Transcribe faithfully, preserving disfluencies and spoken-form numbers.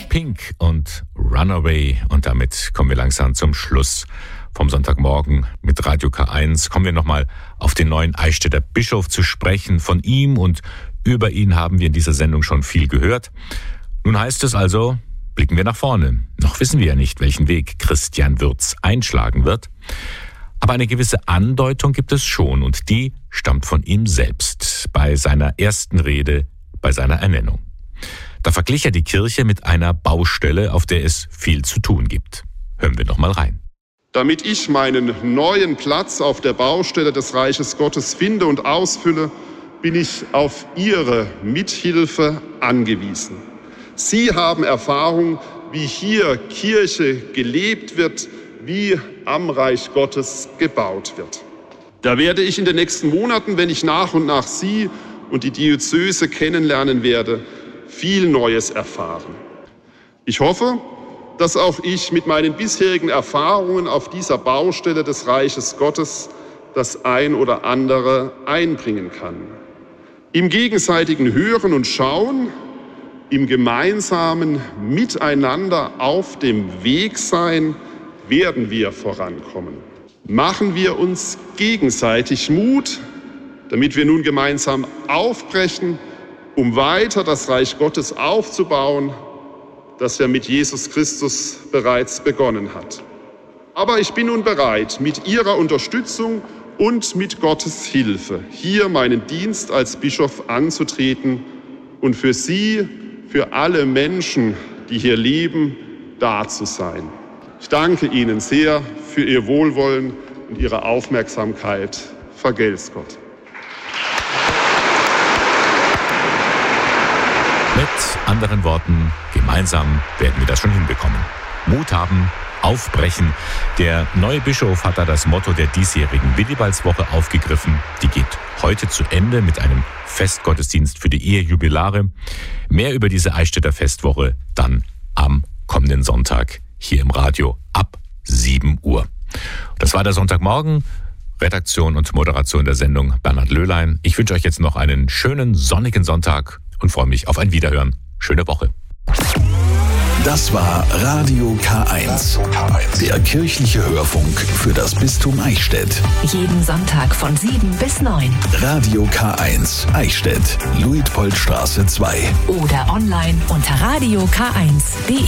Pink und Runaway. Und damit kommen wir langsam zum Schluss vom Sonntagmorgen mit Radio K eins. Kommen wir nochmal auf den neuen Eichstätter Bischof zu sprechen. Von ihm und über ihn haben wir in dieser Sendung schon viel gehört. Nun heißt es also, blicken wir nach vorne. Noch wissen wir ja nicht, welchen Weg Christian Würz einschlagen wird. Aber eine gewisse Andeutung gibt es schon und die stammt von ihm selbst bei seiner ersten Rede, bei seiner Ernennung. Da verglich er die Kirche mit einer Baustelle, auf der es viel zu tun gibt. Hören wir noch mal rein. Damit ich meinen neuen Platz auf der Baustelle des Reiches Gottes finde und ausfülle, bin ich auf Ihre Mithilfe angewiesen. Sie haben Erfahrung, wie hier Kirche gelebt wird, wie am Reich Gottes gebaut wird. Da werde ich in den nächsten Monaten, wenn ich nach und nach Sie und die Diözese kennenlernen werde, viel Neues erfahren. Ich hoffe, dass auch ich mit meinen bisherigen Erfahrungen auf dieser Baustelle des Reiches Gottes das ein oder andere einbringen kann. Im gegenseitigen Hören und Schauen, im gemeinsamen Miteinander auf dem Weg sein, werden wir vorankommen. Machen wir uns gegenseitig Mut, damit wir nun gemeinsam aufbrechen, um weiter das Reich Gottes aufzubauen, das er mit Jesus Christus bereits begonnen hat. Aber ich bin nun bereit, mit Ihrer Unterstützung und mit Gottes Hilfe hier meinen Dienst als Bischof anzutreten und für Sie, für alle Menschen, die hier leben, da zu sein. Ich danke Ihnen sehr für Ihr Wohlwollen und Ihre Aufmerksamkeit. Vergelt's Gott. Mit anderen Worten, gemeinsam werden wir das schon hinbekommen. Mut haben, aufbrechen. Der neue Bischof hat da das Motto der diesjährigen Willibaldswoche aufgegriffen. Die geht heute zu Ende mit einem Festgottesdienst für die Ehejubilare. Mehr über diese Eichstätter Festwoche dann am kommenden Sonntag hier im Radio ab sieben Uhr. Das war der Sonntagmorgen. Redaktion und Moderation der Sendung Bernhard Löhlein. Ich wünsche euch jetzt noch einen schönen sonnigen Sonntag und freue mich auf ein Wiederhören. Schöne Woche. Das war Radio K eins, der kirchliche Hörfunk für das Bistum Eichstätt. Jeden Sonntag von sieben bis neun. Radio K eins, Eichstätt, Luitpoldstraße zwei. Oder online unter radio k eins punkt de.